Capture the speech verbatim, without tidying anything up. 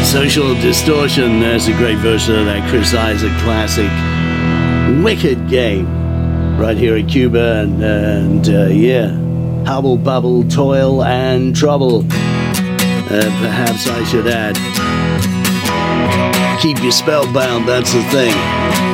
Social Distortion, there's a great version of that Chris Isaak classic, Wicked Game, right here in Cuba, and, and uh, yeah, Hubble Bubble, Toil and Trouble, uh, perhaps I should add. Keep you spellbound, that's the thing.